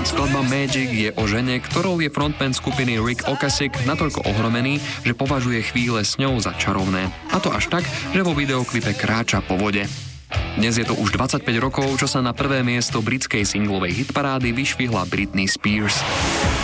Skladba Magic je o žene, ktorou je frontman skupiny Rick Ocasek natoľko ohromený, že považuje chvíle s ňou za čarovné. A to až tak, že vo videoklipe kráča po vode. Dnes je to už 25 rokov, čo sa na prvé miesto britskej singlovej hitparády vyšvihla Britney Spears.